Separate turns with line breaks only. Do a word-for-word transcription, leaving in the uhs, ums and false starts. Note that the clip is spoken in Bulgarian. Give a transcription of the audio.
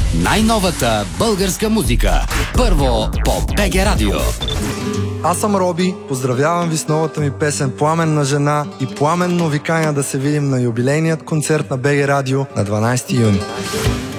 Най-новата българска музика. Първо по БГ Радио.
Аз съм Роби, поздравявам ви с новата ми песен "Пламенна жена" и пламенно ви каня да се видим на юбилейният концерт на БГ Радио на дванайсети юни.